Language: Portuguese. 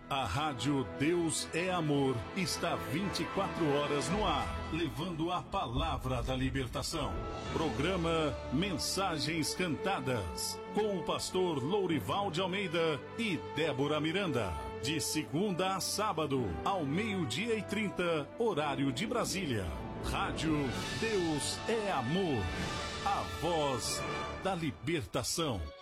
A Rádio Deus é Amor está 24 horas no ar, levando a palavra da libertação. Programa Mensagens Cantadas, com o pastor Lourival de Almeida e Débora Miranda. De segunda a sábado, ao 12:30, horário de Brasília. Rádio Deus é Amor, a voz da libertação.